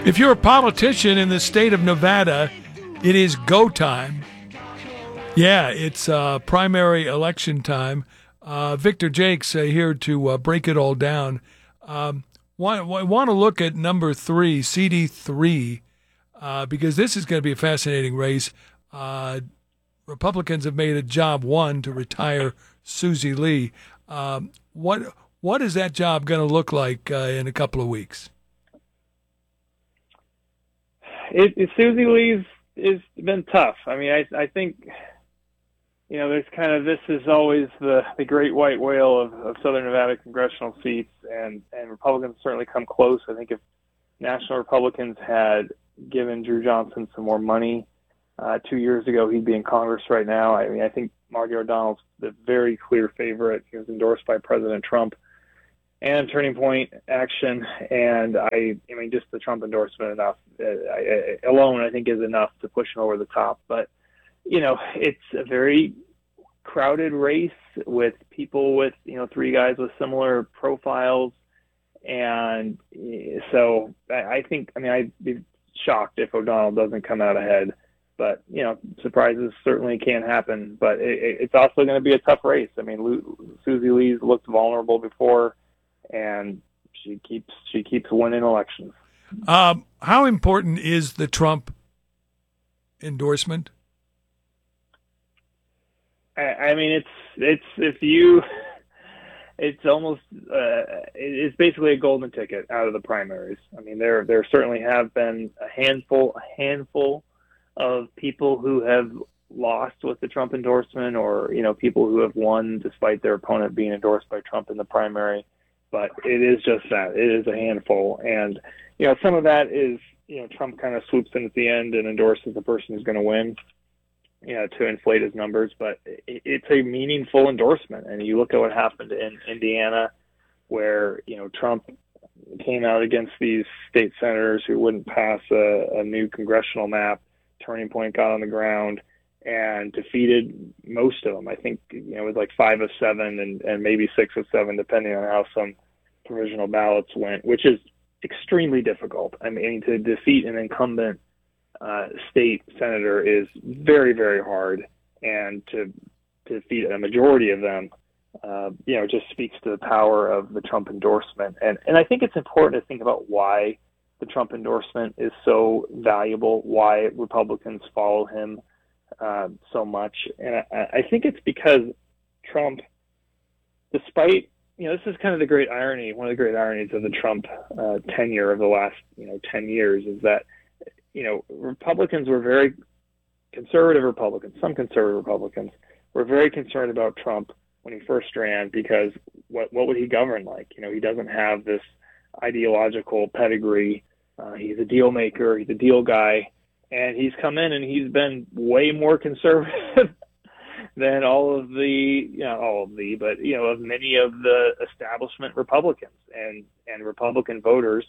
If you're a politician in the state of Nevada, it is go time. Yeah, it's primary election time. Victor Jakes here to break it all down. Want to look at number 3, CD3, because this is going to be a fascinating race. Republicans have made a job one to retire Susie Lee. What is that job going to look like in a couple of weeks? Susie Lee's has been tough. I mean, I think, there's kind of, this is always the great white whale of Southern Nevada congressional seats, and Republicans certainly come close. I think if National Republicans had given Drew Johnson some more money 2 years ago, he'd be in Congress right now. I mean, I think Marty O'Donnell's the very clear favorite. He was endorsed by President Trump and Turning Point Action, and I mean, just the Trump endorsement alone, I think, is enough to push him over the top. But it's a very crowded race with people with 3 guys with similar profiles, and so I think, I'd be shocked if O'Donnell doesn't come out ahead. But surprises certainly can happen. But it's also going to be a tough race. I mean, Susie Lee's looked vulnerable before, and she keeps winning elections. How important is the Trump endorsement? I mean, it's almost it's basically a golden ticket out of the primaries. I mean, there certainly have been a handful of people who have lost with the Trump endorsement, or people who have won despite their opponent being endorsed by Trump in the primary. But it is just that. It is a handful. And, some of that is, Trump kind of swoops in at the end and endorses the person who's going to win, to inflate his numbers. But it's a meaningful endorsement. And you look at what happened in Indiana, where, Trump came out against these state senators who wouldn't pass a new congressional map. Turning Point got on the ground and defeated most of them. I think, it was like 5 of 7 and maybe 6 of 7, depending on how some provisional ballots went, which is extremely difficult. I mean, to defeat an incumbent state senator is very, very hard, and to defeat a majority of them, just speaks to the power of the Trump endorsement. And I think it's important to think about why the Trump endorsement is so valuable, why Republicans follow him so much. And I think it's because Trump, despite, this is kind of the great irony, one of the great ironies of the Trump tenure of the last, 10 years is that, Republicans were very conservative Republicans, some conservative Republicans were very concerned about Trump when he first ran, because what would he govern like? He doesn't have this ideological pedigree. He's a deal maker. He's a deal guy. And he's come in and he's been way more conservative than of many of the establishment Republicans, and Republican voters,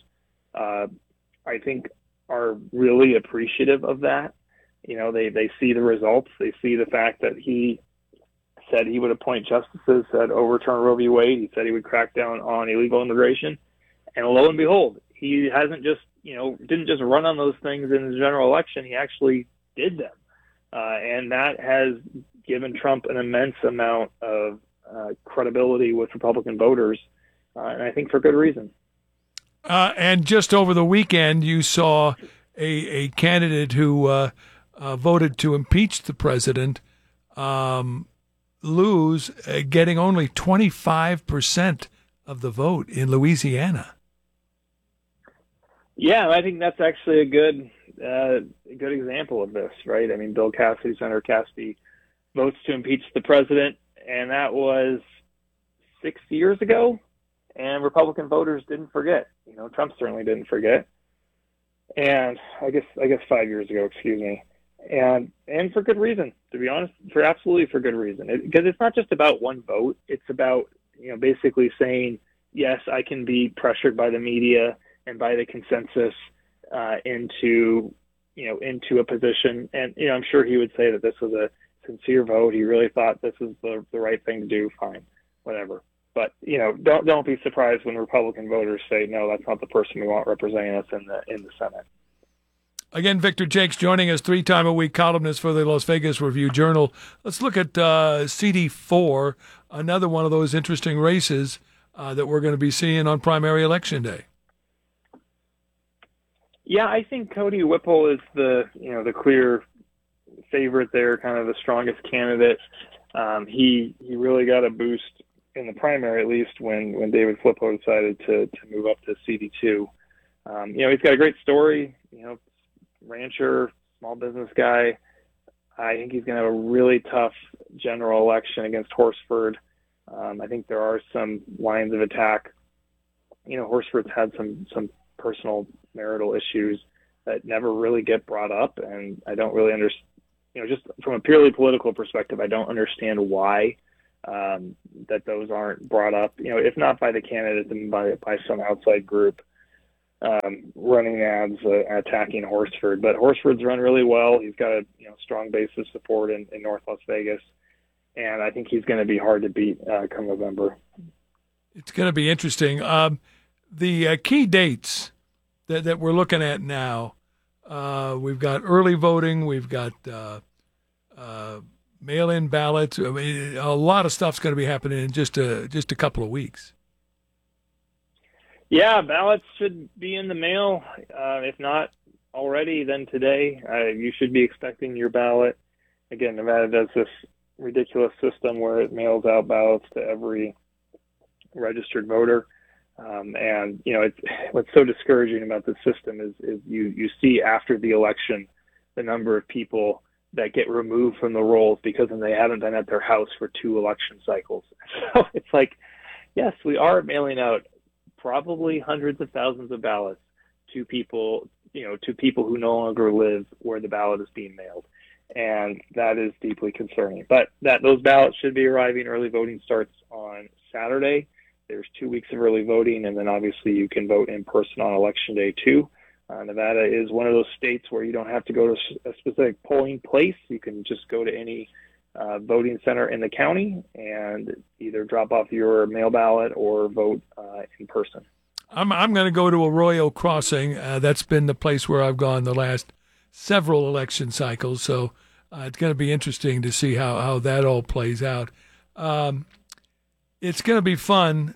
I think, are really appreciative of that. They see the results. They see the fact that he said he would appoint justices that overturn Roe v. Wade. He said he would crack down on illegal immigration. And lo and behold, he hasn't just, didn't just run on those things in the general election. He actually did them. And that has given Trump an immense amount of credibility with Republican voters, and I think for good reason. And just over the weekend, you saw a candidate who voted to impeach the president lose, getting only 25% of the vote in Louisiana. Yeah, I think that's actually a good example of this, right? I mean, Bill Cassidy, Senator Cassidy, votes to impeach the president, and that was 6 years ago, and Republican voters didn't forget. Trump certainly didn't forget, and I guess 5 years ago, excuse me, and for good reason, to be honest, absolutely for good reason, because it's not just about one vote. It's about basically saying, yes, I can be pressured by the media and by the consensus into a position. And, I'm sure he would say that this was a sincere vote. He really thought this was the right thing to do. Fine, whatever. But don't be surprised when Republican voters say, no, that's not the person we want representing us in the Senate. Again, Victor Jakes joining us, 3-time-a-week columnist for the Las Vegas Review-Journal. Let's look at CD4, another one of those interesting races that we're going to be seeing on primary election day. Yeah, I think Cody Whipple is the clear favorite there, kind of the strongest candidate. He really got a boost in the primary, at least when David Flippo decided to move up to CD2. He's got a great story. Rancher, small business guy. I think he's going to have a really tough general election against Horsford. I think there are some lines of attack. Horsford's had some personal marital issues that never really get brought up, and I don't really understand. Just from a purely political perspective, I don't understand why that those aren't brought up. If not by the candidate, then by some outside group. Running ads attacking Horsford, but Horsford's run really well. He's got a strong base of support in North Las Vegas, and I think he's going to be hard to beat come November. It's going to be interesting. The key dates that we're looking at now, we've got early voting, we've got mail-in ballots. I mean, a lot of stuff's going to be happening in just a couple of weeks. Yeah, ballots should be in the mail. If not already, then today. You should be expecting your ballot. Again, Nevada does this ridiculous system where it mails out ballots to every registered voter. And what's so discouraging about this system is you see after the election the number of people that get removed from the rolls because they haven't been at their house for 2 election cycles. So it's like, yes, we are mailing out probably hundreds of thousands of ballots to people who no longer live where the ballot is being mailed. And that is deeply concerning. But those ballots should be arriving. Early voting starts on Saturday. There's 2 weeks of early voting, and then obviously you can vote in person on Election Day too. Nevada is one of those states where you don't have to go to a specific polling place. You can just go to any voting center in the county and either drop off your mail ballot or vote in person. I'm going to go to Arroyo Crossing. That's been the place where I've gone the last several election cycles. So it's going to be interesting to see how that all plays out. It's going to be fun.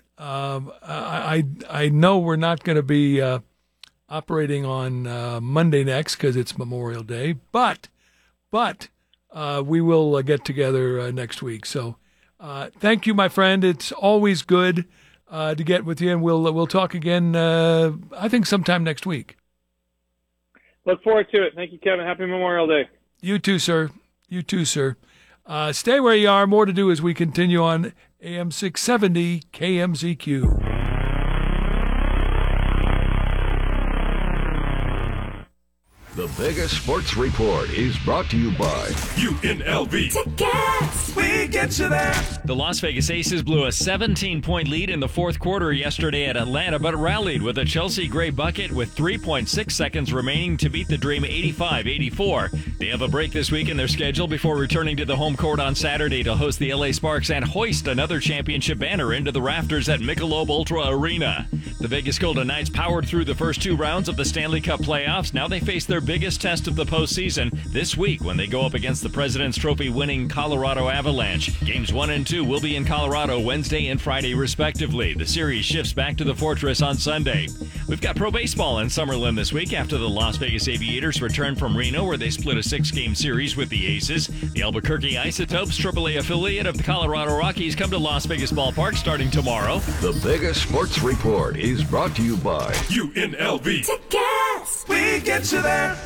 I know we're not going to be operating on Monday next because it's Memorial Day, but we will get together next week. So thank you, my friend. It's always good to get with you, and we'll talk again, I think, sometime next week. Look forward to it. Thank you, Kevin. Happy Memorial Day. You too, sir. You too, sir. Stay where you are. More to do as we continue on AM 670 KMZQ. The Vegas Sports Report is brought to you by UNLV. Tickets! We get you there. The Las Vegas Aces blew a 17-point lead in the fourth quarter yesterday at Atlanta, but rallied with a Chelsea Gray bucket with 3.6 seconds remaining to beat the Dream 85-84. They have a break this week in their schedule before returning to the home court on Saturday to host the LA Sparks and hoist another championship banner into the rafters at Michelob Ultra Arena. The Vegas Golden Knights powered through the first 2 rounds of the Stanley Cup playoffs. Now they face their biggest test of the postseason this week when they go up against the President's Trophy winning Colorado Avalanche. Games 1 and 2 will be in Colorado Wednesday and Friday respectively. The series shifts back to the Fortress on Sunday. We've got pro baseball in Summerlin this week after the Las Vegas Aviators return from Reno where they split a 6-game series with the Aces. The Albuquerque Isotopes, AAA affiliate of the Colorado Rockies, come to Las Vegas Ballpark starting tomorrow. The Vegas Sports Report is brought to you by UNLV. Tickets! We get you there.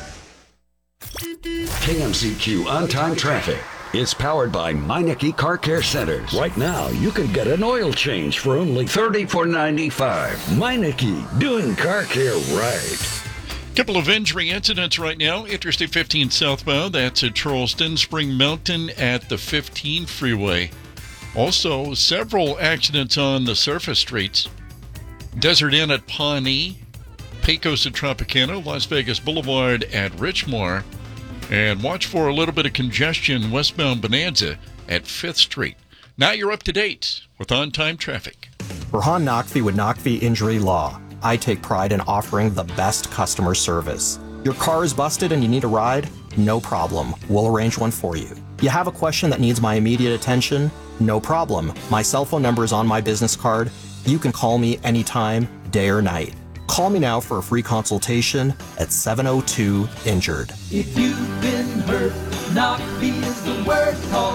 KMCQ On-Time Traffic is powered by Meineke Car Care Centers. Right now, you can get an oil change for only $34.95. Meineke, doing car care right. Couple of injury incidents right now. Interstate 15 southbound, that's at Charleston. Spring Mountain at the 15 freeway. Also, several accidents on the surface streets. Desert Inn at Pawnee, Pecos at Tropicana, Las Vegas Boulevard at Richmore, and watch for a little bit of congestion westbound Bonanza at 5th Street. Now you're up to date with On Time Traffic. Rahan Naqvi with Naqvi Injury Law. I take pride in offering the best customer service. Your car is busted and you need a ride? No problem. We'll arrange one for you. You have a question that needs my immediate attention? No problem. My cell phone number is on my business card. You can call me anytime, day or night. Call me now for a free consultation at 702-INJURED. If you've been hurt, Naqvi is the word. Call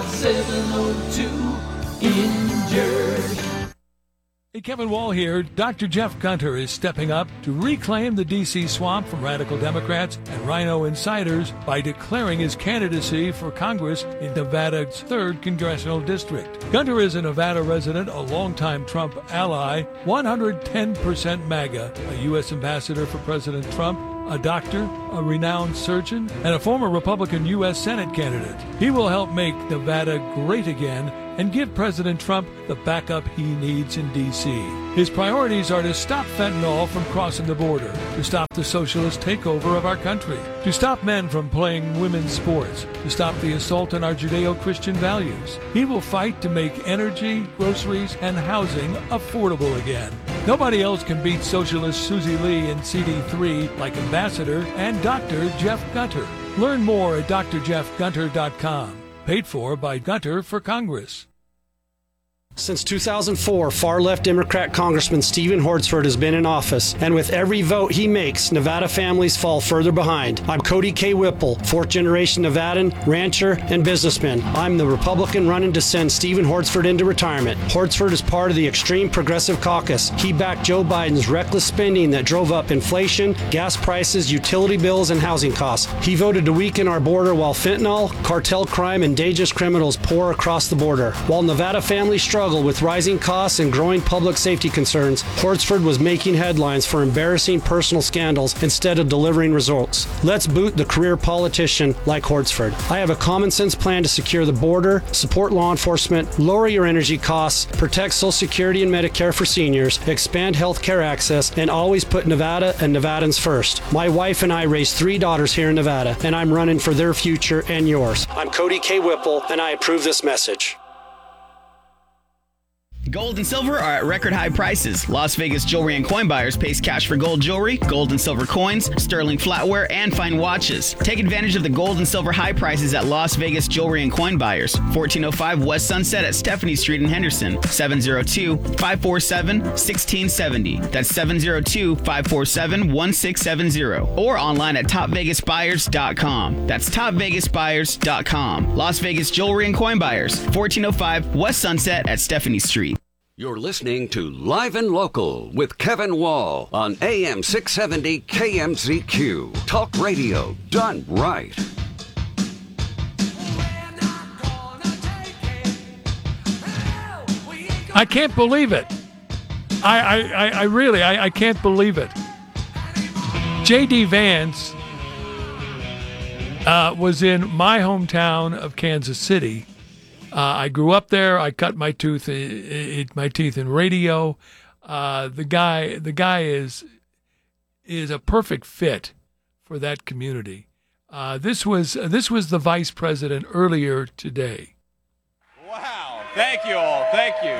702-INJURED. Hey, Kevin Wall here. Dr. Jeff Gunter is stepping up to reclaim the D.C. swamp from radical Democrats and rhino insiders by declaring his candidacy for Congress in Nevada's 3rd Congressional District. Gunter is a Nevada resident, a longtime Trump ally, 110% MAGA, a U.S. ambassador for President Trump, a doctor, a renowned surgeon, and a former Republican U.S. Senate candidate. He will help make Nevada great again and give President Trump the backup he needs in D.C. His priorities are to stop fentanyl from crossing the border, to stop the socialist takeover of our country, to stop men from playing women's sports, to stop the assault on our Judeo-Christian values. He will fight to make energy, groceries, and housing affordable again. Nobody else can beat socialist Susie Lee in CD3 like Ambassador and Dr. Jeff Gunter. Learn more at drjeffgunter.com. Paid for by Gunter for Congress. Since 2004, far-left Democrat Congressman Stephen Hortzford has been in office, and with every vote he makes, Nevada families fall further behind. I'm Cody K. Whipple, fourth-generation Nevadan, rancher, and businessman. I'm the Republican running to send Stephen Hortzford into retirement. Hortzford is part of the extreme progressive caucus. He backed Joe Biden's reckless spending that drove up inflation, gas prices, utility bills, and housing costs. He voted to weaken our border while fentanyl, cartel crime, and dangerous criminals pour across the border. While Nevada families struggle with rising costs and growing public safety concerns, Hortzford was making headlines for embarrassing personal scandals instead of delivering results. Let's boot the career politician like Hortzford. I have a common sense plan to secure the border, support law enforcement, lower your energy costs, protect Social Security and Medicare for seniors, expand health care access, and always put Nevada and Nevadans first. My wife and I raised 3 daughters here in Nevada, and I'm running for their future and yours. I'm Cody K. Whipple, and I approve this message. Gold and silver are at record high prices. Las Vegas Jewelry and Coin Buyers pays cash for gold jewelry, gold and silver coins, sterling flatware, and fine watches. Take advantage of the gold and silver high prices at Las Vegas Jewelry and Coin Buyers, 1405 West Sunset at Stephanie Street in Henderson, 702-547-1670. That's 702-547-1670. Or online at topvegasbuyers.com. That's topvegasbuyers.com. Las Vegas Jewelry and Coin Buyers, 1405 West Sunset at Stephanie Street. You're listening to Live and Local with Kevin Wall on AM 670 KMZQ. Talk radio done right. I can't believe it. I really can't believe it. J.D. Vance was in my hometown of Kansas City. I grew up there. I cut my teeth in radio. The guy is a perfect fit for that community. This was the vice president earlier today. Wow! Thank you all. Thank you.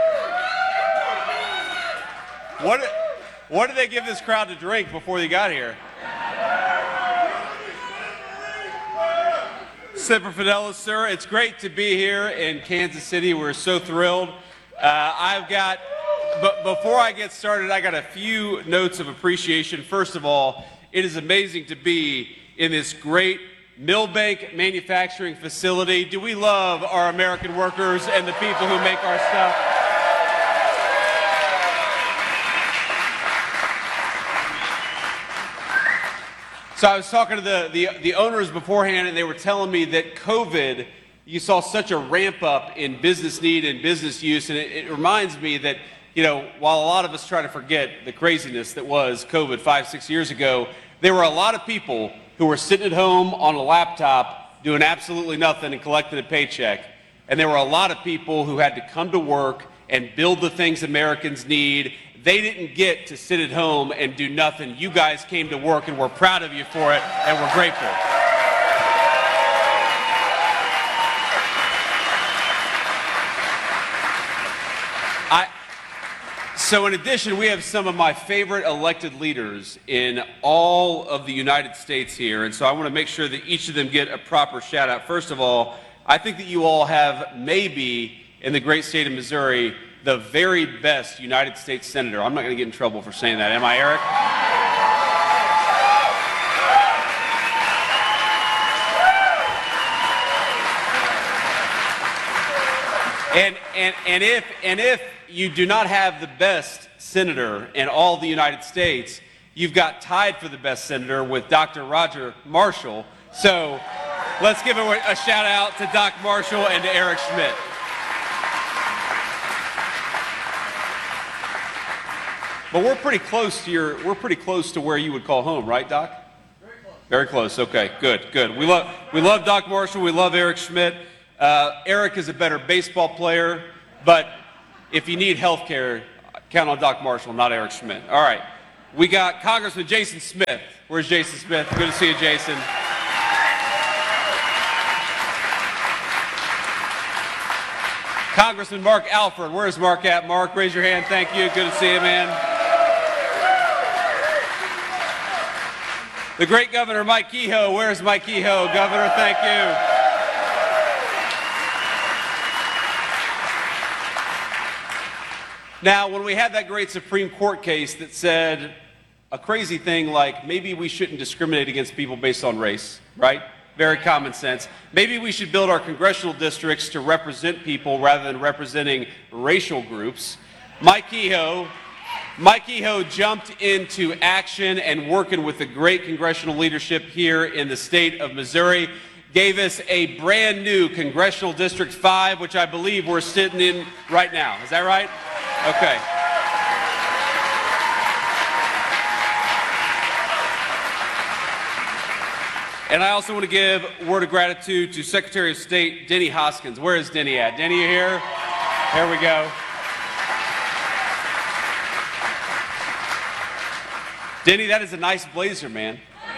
What did they give this crowd to drink before they got here? Semper Fidelis, sir. It's great to be here in Kansas City. We're so thrilled. But before I get started, I got a few notes of appreciation. First of all, it is amazing to be in this great Millbank manufacturing facility. Do we love our American workers and the people who make our stuff? So I was talking to the owners beforehand, and they were telling me that COVID, you saw such a ramp up in business need and business use, and it reminds me that, while a lot of us try to forget the craziness that was COVID 5-6 years ago, there were a lot of people who were sitting at home on a laptop doing absolutely nothing and collecting a paycheck. And there were a lot of people who had to come to work and build the things Americans need. They didn't get to sit at home and do nothing. You guys came to work, and we're proud of you for it, and we're grateful. So in addition, we have some of my favorite elected leaders in all of the United States here, and so I want to make sure that each of them get a proper shout out. First of all, I think that you all have maybe in the great state of Missouri the very best United States Senator. I'm not going to get in trouble for saying that, am I, Eric? And if you do not have the best senator in all the United States, you've got tied for the best senator with Dr. Roger Marshall. So let's give a shout out to Doc Marshall and to Eric Schmidt. But we're pretty close to where you would call home, right, Doc? Very close. Okay, good. We love Doc Marshall. We love Eric Schmidt. Eric is a better baseball player, but if you need health care, count on Doc Marshall, not Eric Schmidt. All right. We got Congressman Jason Smith. Where's Jason Smith? Good to see you, Jason. Congressman Mark Alford. Where's Mark at? Mark, raise your hand. Thank you. Good to see you, man. The great Governor Mike Kehoe. Where's Mike Kehoe? Governor, thank you. Now, when we had that great Supreme Court case that said a crazy thing like maybe we shouldn't discriminate against people based on race, right? Very common sense. Maybe we should build our congressional districts to represent people rather than representing racial groups. Mike Kehoe jumped into action and working with the great congressional leadership here in the state of Missouri, gave us a brand new Congressional District 5, which I believe we're sitting in right now. Is that right? Okay. And I also want to give a word of gratitude to Secretary of State Denny Hoskins. Where is Denny at? Denny, you here? There we go. Denny, that is a nice blazer, man.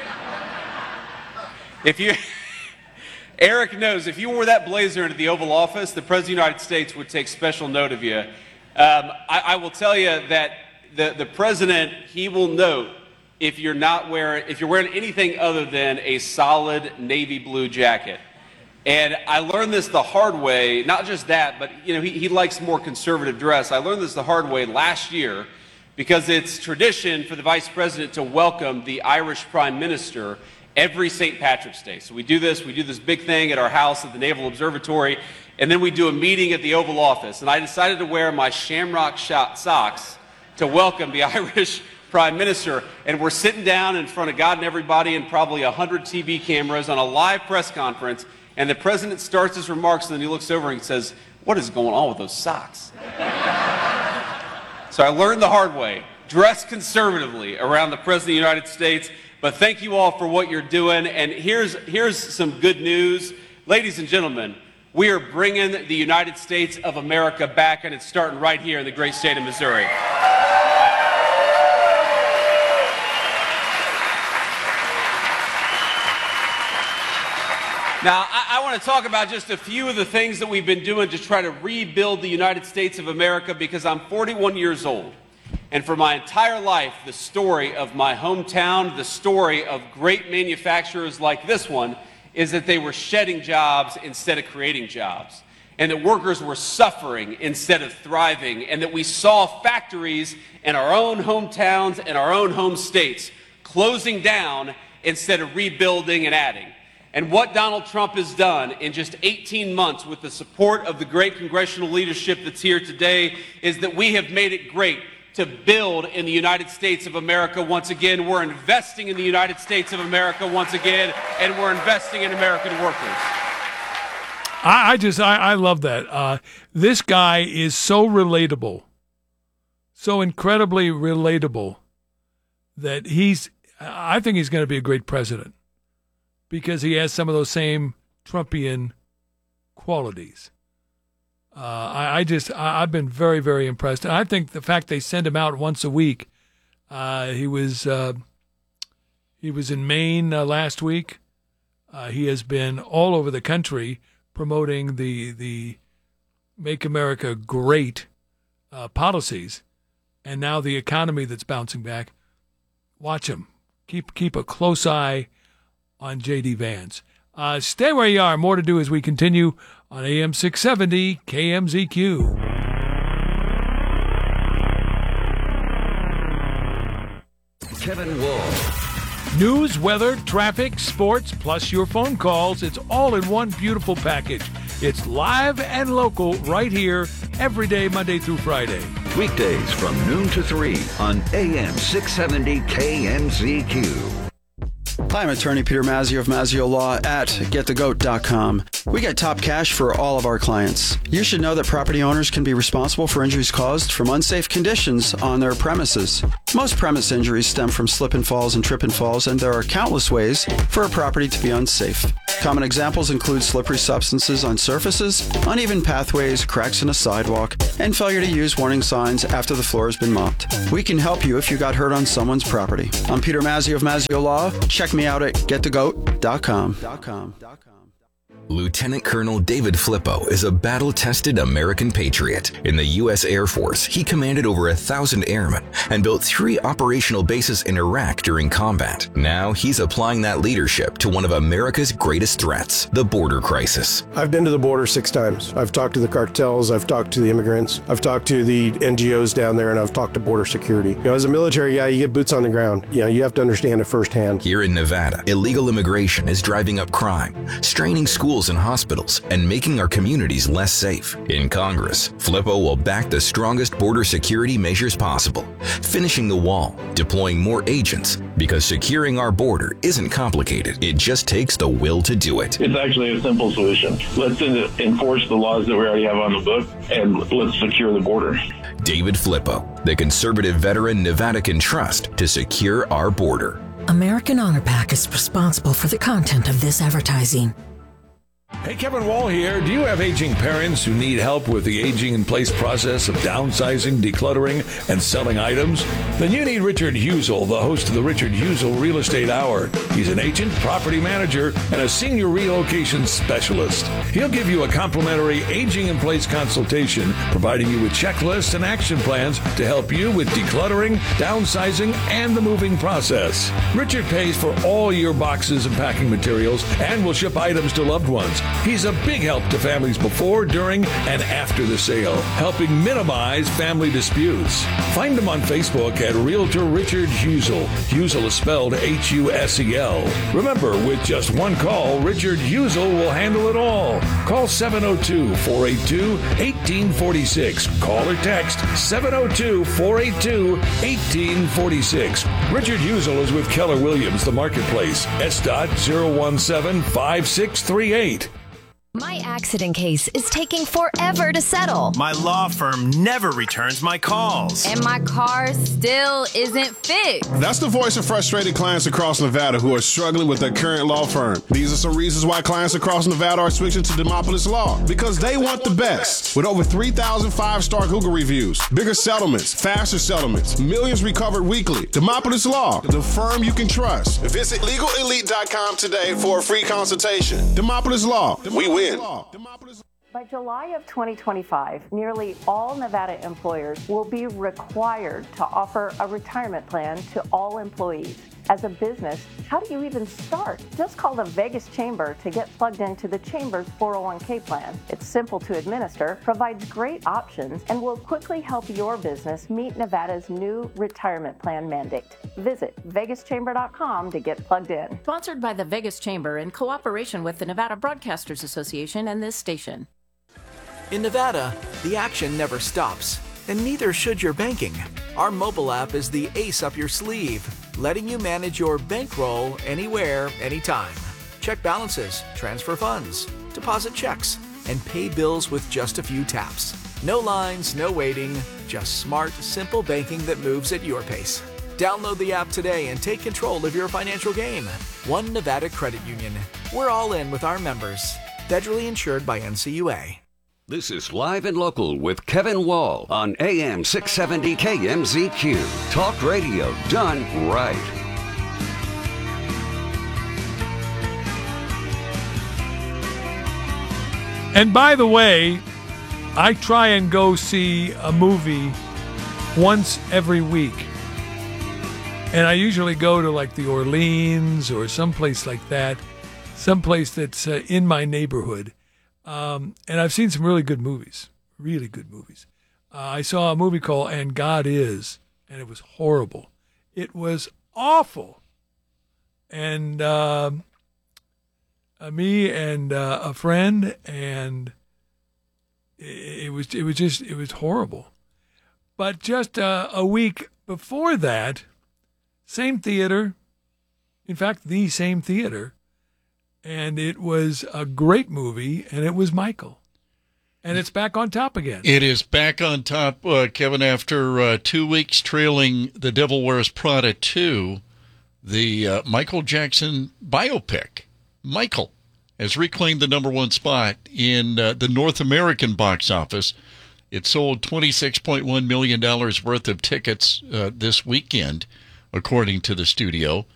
Eric knows, if you wore that blazer into the Oval Office, the President of the United States would take special note of you. I will tell you that the President, he will note if you're wearing anything other than a solid navy blue jacket. And I learned this the hard way, not just that, but he likes more conservative dress. I learned this the hard way last year because it's tradition for the Vice President to welcome the Irish Prime Minister every St. Patrick's Day. So we do this big thing at our house at the Naval Observatory, and then we do a meeting at the Oval Office. And I decided to wear my Shamrock socks to welcome the Irish Prime Minister. And we're sitting down in front of God and everybody and probably 100 TV cameras on a live press conference, and the President starts his remarks, and then he looks over and says, "What is going on with those socks?" So I learned the hard way. Dress conservatively around the President of the United States. But thank you all for what you're doing. And here's some good news. Ladies and gentlemen, we are bringing the United States of America back, and it's starting right here in the great state of Missouri. Now, I want to talk about just a few of the things that we've been doing to try to rebuild the United States of America, because I'm 41 years old. And for my entire life, the story of my hometown, the story of great manufacturers like this one, is that they were shedding jobs instead of creating jobs. And that workers were suffering instead of thriving. And that we saw factories in our own hometowns and our own home states closing down instead of rebuilding and adding. And what Donald Trump has done in just 18 months with the support of the great congressional leadership that's here today is that we have made it great to build in the United States of America once again. We're investing in the United States of America once again, and we're investing in American workers. I love that. This guy is so relatable, so incredibly relatable, that I think he's going to be a great president because he has some of those same Trumpian qualities. I've been very, very impressed. And I think the fact they send him out once a week, he was in Maine last week. He has been all over the country promoting the Make America Great policies. and now the economy that's bouncing back. Watch him. Keep a close eye on J.D. Vance. Stay where you are. More to do as we continue on AM 670 KMZQ. Kevin Wall. News, weather, traffic, sports, plus your phone calls. It's all in one beautiful package. It's live and local right here every day, Monday through Friday. Weekdays from noon to 3 on AM 670 KMZQ. Hi, I'm attorney Peter Mazzio of Mazzio Law at GetTheGoat.com. We get top cash for all of our clients. You should know that property owners can be responsible for injuries caused from unsafe conditions on their premises. Most premise injuries stem from slip and falls and trip and falls, and there are countless ways for a property to be unsafe. Common examples include slippery substances on surfaces, uneven pathways, cracks in a sidewalk, and failure to use warning signs after the floor has been mopped. We can help you if you got hurt on someone's property. I'm Peter Mazzio of Mazzio Law. Check me out at GetTheGoat.com. Lieutenant Colonel David Flippo is a battle-tested American patriot. In the U.S. Air Force, he commanded over 1,000 airmen and built 3 operational bases in Iraq during combat. Now he's applying that leadership to one of America's greatest threats, the border crisis. I've been to the border 6 times. I've talked to the cartels, I've talked to the immigrants, I've talked to the NGOs down there, and I've talked to border security. You know, as a military guy, you get boots on the ground. You know, you have to understand it firsthand. Here in Nevada, illegal immigration is driving up crime, straining schools and hospitals, and making our communities less safe. In Congress, Flippo will back the strongest border security measures possible, finishing the wall, deploying more agents, because securing our border isn't complicated. It just takes the will to do it. It's actually a simple solution. Let's enforce the laws that we already have on the book, and let's secure the border. David Flippo, the conservative veteran Nevada can trust to secure our border. American Honor Pack is responsible for the content of this advertising. Hey, Kevin Wall here. Do you have aging parents who need help with the aging-in-place process of downsizing, decluttering, and selling items? Then you need Richard Husel, the host of the Richard Husel Real Estate Hour. He's an agent, property manager, and a senior relocation specialist. He'll give you a complimentary aging-in-place consultation, providing you with checklists and action plans to help you with decluttering, downsizing, and the moving process. Richard pays for all your boxes and packing materials and will ship items to loved ones. He's a big help to families before, during, and after the sale, helping minimize family disputes. Find him on Facebook at Realtor Richard Husel. Husel is spelled Husel. Remember, with just one call, Richard Husel will handle it all. Call 702-482-1846. Call or text 702-482-1846. Richard Husel is with Keller Williams, the Marketplace. S.0175638. My accident case is taking forever to settle. My law firm never returns my calls. And my car still isn't fixed. That's the voice of frustrated clients across Nevada who are struggling with their current law firm. These are some reasons why clients across Nevada are switching to Demopolis Law. Because they want the best. With over 3,000 5-star Google reviews, bigger settlements, faster settlements, millions recovered weekly. Demopolis Law, the firm you can trust. Visit LegalElite.com today for a free consultation. Demopolis Law, we win. By July of 2025, nearly all Nevada employers will be required to offer a retirement plan to all employees. As a business, how do you even start? Just call the Vegas Chamber to get plugged into the Chamber's 401k plan. It's simple to administer, provides great options, and will quickly help your business meet Nevada's new retirement plan mandate. Visit vegaschamber.com to get plugged in. Sponsored by the Vegas Chamber in cooperation with the Nevada Broadcasters Association and this station. In Nevada, the action never stops, and neither should your banking. Our mobile app is the ace up your sleeve, letting you manage your bankroll anywhere, anytime. Check balances, transfer funds, deposit checks, and pay bills with just a few taps. No lines, no waiting, just smart, simple banking that moves at your pace. Download the app today and take control of your financial game. One Nevada Credit Union. We're all in with our members. Federally insured by NCUA. This is Live and Local with Kevin Wall on AM 670 KMZQ. Talk radio done right. And by the way, I try and go see a movie once every week. And I usually go to like the Orleans or someplace like that, someplace that's in my neighborhood. And I've seen some really good movies, really good movies. I saw a movie called And God Is, and it was horrible. It was awful. And me and a friend, and it was horrible. But just a week before that, same theater, in fact, the same theater, and it was a great movie, and it was Michael. And it's back on top again. It is back on top, Kevin, after 2 weeks trailing The Devil Wears Prada 2, the Michael Jackson biopic, Michael, has reclaimed the #1 spot in the North American box office. It sold $26.1 million worth of tickets this weekend, according to the studio.